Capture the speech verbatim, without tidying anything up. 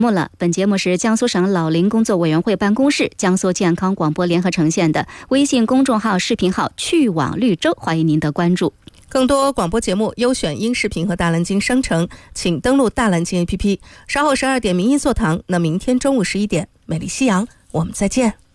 目了，本节目是江苏省老龄工作委员会办公室、江苏健康广播联合呈现的微信公众号、视频号去往绿洲，欢迎您的关注。 更多广播节目优选音视频和大蓝鲸商城，请登录大蓝鲸 A P P。稍后十二点民意座谈，那明天中午十一点，美丽夕阳，我们再见。